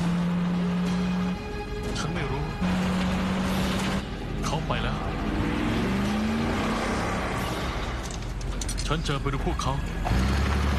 ฉันไม่รู้เขาไปแล้วฉันจะไปดูพวกเขา